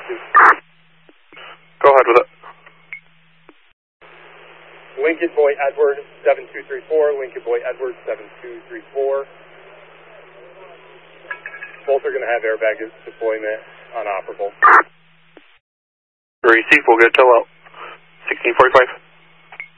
2. Go ahead with it. Lincoln Boy Edward 7234, Lincoln Boy Edward 7234. Both are going to have airbag deployment unoperable. Receive, we'll get a tow out. 1645.